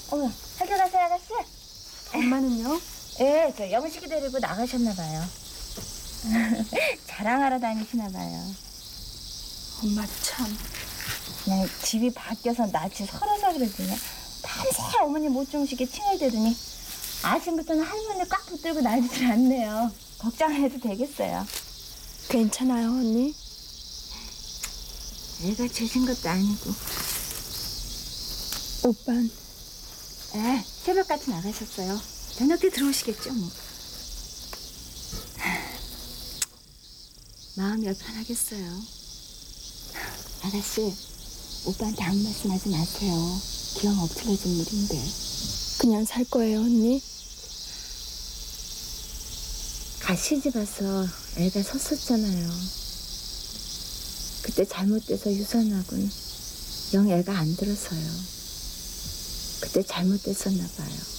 어머, 학교 가세요, 아가씨? 엄마는요? 예, 저 영식이 데리고 나가셨나 봐요. 자랑하러 다니시나 봐요. 엄마 참. 그냥 집이 바뀌어서 낯이 설어서 그러더니 밤새 어머니 모종식에 칭얼대더니 아침부터는 할머니 꽉 붙들고 나지질 않네요. 걱정 안 해도 되겠어요. 괜찮아요, 언니? 애가 죄진 것도 아니고. 오빤 에, 새벽같이 나가셨어요. 저녁 때 들어오시겠죠, 뭐. 마음이 편하겠어요. 아가씨, 오빠한테 아무 말씀하지 마세요. 기왕 엎질러진 물인데. 그냥 살 거예요, 언니? 가시집 와서 애가 섰었잖아요. 그때 잘못돼서 유산하고는 영 애가 안 들어서요. 그때 잘못됐었나 봐요.